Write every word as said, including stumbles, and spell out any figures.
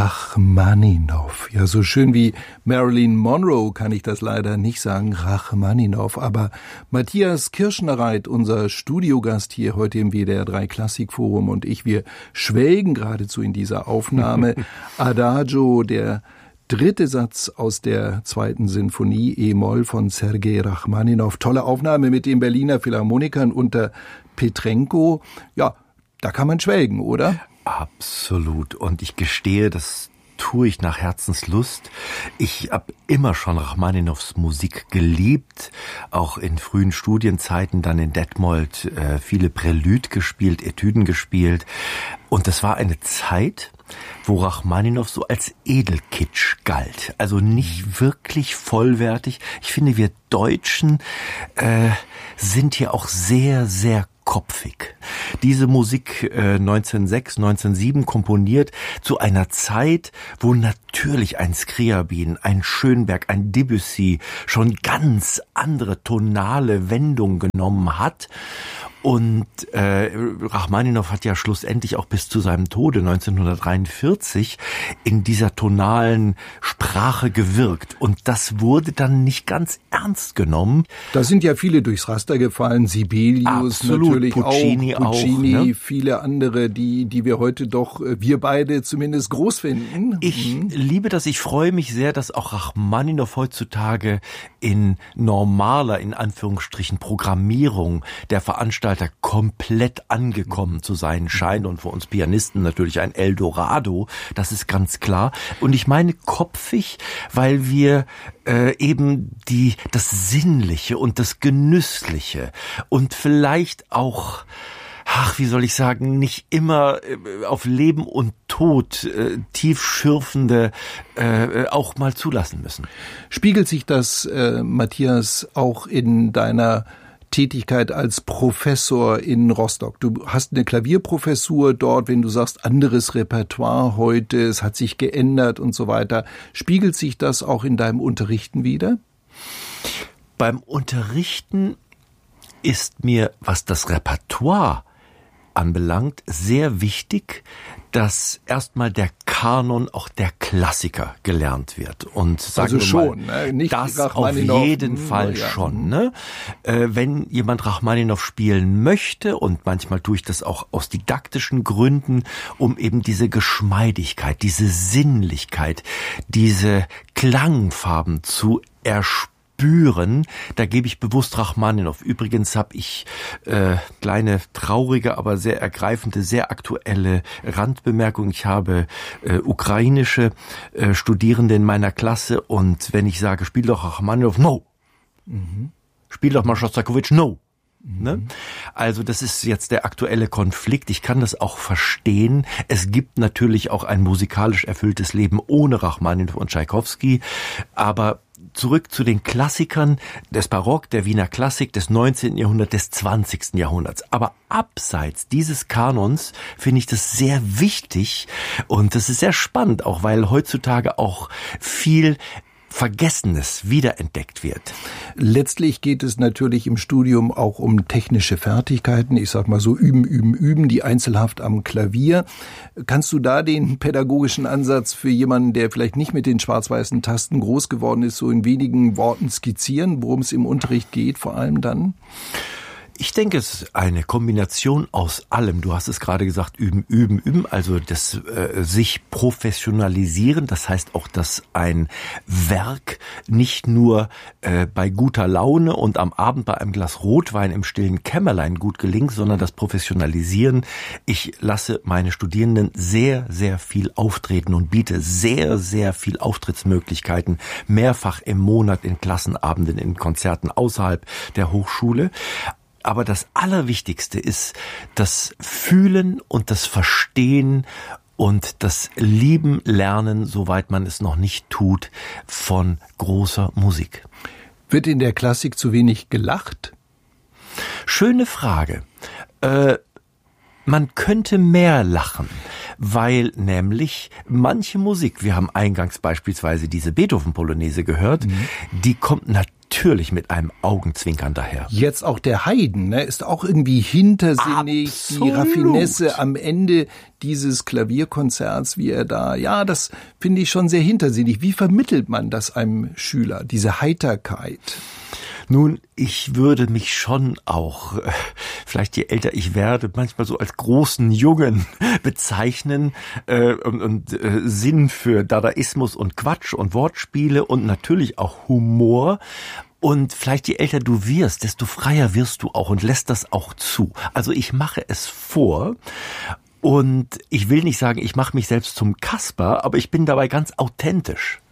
Rachmaninow. Ja, so schön wie Marilyn Monroe kann ich das leider nicht sagen, Rachmaninow. Aber Matthias Kirschnereit, unser Studiogast hier heute im W D R drei Klassikforum, und ich, wir schwelgen geradezu in dieser Aufnahme. Adagio, der dritte Satz aus der zweiten Sinfonie E-Moll von Sergei Rachmaninow. Tolle Aufnahme mit den Berliner Philharmonikern unter Petrenko. Ja, da kann man schwelgen, oder? Absolut. Und ich gestehe, das tue ich nach Herzenslust. Ich habe immer schon Rachmaninows Musik geliebt, auch in frühen Studienzeiten, dann in Detmold äh, viele Prälude gespielt, Etüden gespielt. Und das war eine Zeit, wo Rachmaninow so als Edelkitsch galt. Also nicht wirklich vollwertig. Ich finde, wir Deutschen äh, sind hier auch sehr, sehr kopfig. Diese Musik äh, neunzehnhundertsechs, neunzehnhundertsieben komponiert zu einer Zeit, wo natürlich ein Scriabin, ein Schönberg, ein Debussy schon ganz andere tonale Wendungen genommen hat. Und äh, Rachmaninow hat ja schlussendlich auch bis zu seinem Tode neunzehnhundertdreiundvierzig in dieser tonalen Sprache gewirkt. Und das wurde dann nicht ganz ernst genommen. Da sind ja viele durchs Raster gefallen. Sibelius Absolut, natürlich Puccini auch, Puccini, auch, ne? Viele andere, die die wir heute doch, wir beide zumindest groß finden. Ich mhm. liebe das, ich freue mich sehr, dass auch Rachmaninow heutzutage in normaler, in Anführungsstrichen, Programmierung der Veranstaltung komplett angekommen zu sein scheint, und für uns Pianisten natürlich ein Eldorado, das ist ganz klar. Und ich meine kopfig, weil wir äh, eben die das Sinnliche und das Genüssliche und vielleicht auch, ach, wie soll ich sagen, nicht immer äh, auf Leben und Tod äh, tief schürfende äh, auch mal zulassen müssen. Spiegelt sich das, äh, Matthias, auch in deiner Tätigkeit als Professor in Rostock? Du hast eine Klavierprofessur dort, wenn du sagst, anderes Repertoire heute, es hat sich geändert und so weiter. Spiegelt sich das auch in deinem Unterrichten wider? Beim Unterrichten ist mir, was das Repertoire anbelangt, sehr wichtig, dass erstmal der Kanon, auch der Klassiker gelernt wird. Und sagen also wir schon, mal, ne? Nicht das Rachmaninow, auf jeden Fall ja. schon. Ne? Äh, wenn jemand Rachmaninow spielen möchte, und manchmal tue ich das auch aus didaktischen Gründen, um eben diese Geschmeidigkeit, diese Sinnlichkeit, diese Klangfarben zu erspüren, Spüren, da gebe ich bewusst Rachmaninow. Übrigens habe ich äh, kleine, traurige, aber sehr ergreifende, sehr aktuelle Randbemerkung. Ich habe äh, ukrainische äh, Studierende in meiner Klasse, und wenn ich sage, spiel doch Rachmaninow, no. Mhm. Spiel doch mal Schostakowitsch, no. Mhm. Ne? Also das ist jetzt der aktuelle Konflikt. Ich kann das auch verstehen. Es gibt natürlich auch ein musikalisch erfülltes Leben ohne Rachmaninow und Tschaikowski, aber zurück zu den Klassikern des Barock, der Wiener Klassik des neunzehnten Jahrhunderts, des zwanzigsten Jahrhunderts. Aber abseits dieses Kanons finde ich das sehr wichtig, und das ist sehr spannend, auch weil heutzutage auch viel Vergessenes wiederentdeckt wird. Letztlich geht es natürlich im Studium auch um technische Fertigkeiten. Ich sag mal so üben, üben, üben, die Einzelhaft am Klavier. Kannst du da den pädagogischen Ansatz für jemanden, der vielleicht nicht mit den schwarz-weißen Tasten groß geworden ist, so in wenigen Worten skizzieren, worum es im Unterricht geht, vor allem dann? Ich denke, es ist eine Kombination aus allem. Du hast es gerade gesagt, üben, üben, üben. Also das äh, sich professionalisieren. Das heißt auch, dass ein Werk nicht nur äh, bei guter Laune und am Abend bei einem Glas Rotwein im stillen Kämmerlein gut gelingt, sondern das Professionalisieren. Ich lasse meine Studierenden sehr, sehr viel auftreten und biete sehr, sehr viel Auftrittsmöglichkeiten mehrfach im Monat in Klassenabenden, in Konzerten außerhalb der Hochschule. Aber das Allerwichtigste ist das Fühlen und das Verstehen und das Lieben lernen, soweit man es noch nicht tut, von großer Musik. Wird in der Klassik zu wenig gelacht? Schöne Frage. Äh, man könnte mehr lachen, weil nämlich manche Musik, wir haben eingangs beispielsweise diese Beethoven-Polonaise gehört, mhm. die kommt natürlich natürlich mit einem Augenzwinkern daher. Jetzt auch der Haydn, ne, ist auch irgendwie hintersinnig, Absolut. Die Raffinesse am Ende dieses Klavierkonzerts, wie er da, ja, das finde ich schon sehr hintersinnig. Wie vermittelt man das einem Schüler, diese Heiterkeit? Nun, ich würde mich schon auch, vielleicht je älter ich werde, manchmal so als großen Jungen bezeichnen äh, und, und äh, Sinn für Dadaismus und Quatsch und Wortspiele und natürlich auch Humor. Und vielleicht je älter du wirst, desto freier wirst du auch und lässt das auch zu. Also ich mache es vor. Und ich will nicht sagen, ich mache mich selbst zum Kasper, aber ich bin dabei ganz authentisch.